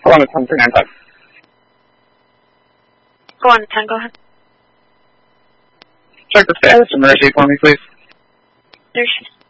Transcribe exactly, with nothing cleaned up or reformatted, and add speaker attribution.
Speaker 1: Hold on, it's one three nine five.
Speaker 2: Go on, ten, go ahead.
Speaker 1: Check the status of emergency for me, please.
Speaker 2: There's